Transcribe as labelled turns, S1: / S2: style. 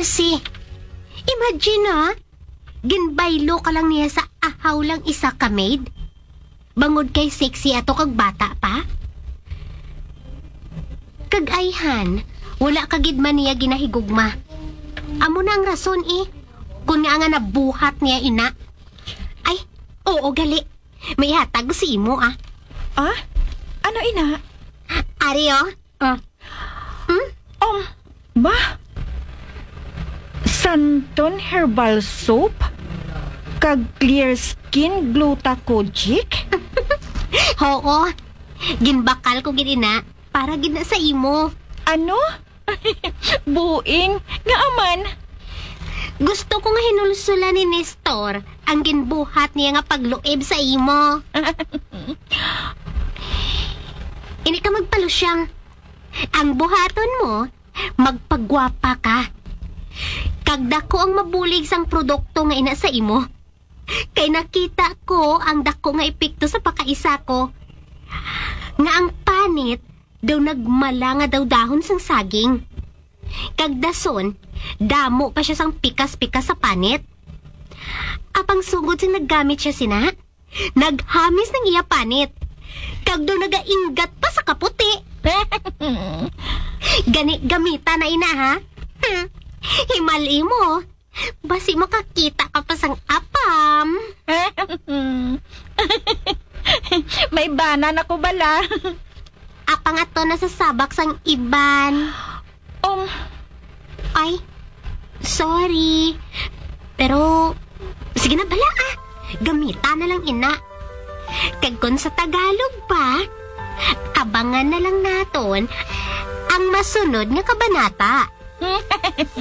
S1: Kasi, imagine ginbaylo ka lang niya sa ahaw lang isa ka maid. Bangod kay sexy ato kag bata pa. Kag ayhan, wala kagid man niya ginahigugma. Amo na ang rason kung nga nabuhat niya ina. Ay, oo gali. May hatag si imo
S2: Ano ina?
S1: Ari
S2: Ba? Santon Herbal Soap? Kag Clear Skin Glutacogic?
S1: Oo. Ginbakal ko ginina para gina sa imo.
S2: Ano? Buing? Nga aman?
S1: Gusto ko nga hinulsulan ni Nestor ang ginbuhat niya nga pagluib sa imo. Ini ka magpalusyang. Ang buhaton mo, magpagwapa ka. Kagdako ang mabulig sang produkto nga ina sa imo. Kay nakita ko ang dako nga epekto sa pakaisa ko. Nga ang panit, daw nagmala nga daw dahon sang saging. Kagdason, damo pa siya sang pikas-pikas sa panit. Apang sugod sing naggamit siya sina, naghamis ng iya panit. Kag daw nagaingat pa sa kaputi. Gamita na ina ha? Himali mo. Basi makakita ka pa sang apam.
S2: May banan ako bala.
S1: Apang ato na sa sabak sang iban. Ay, sorry. Pero, sige na bala Gamita na lang ina. Kag kun sa Tagalog pa, abangan na lang naton ang masunod nga kabanata.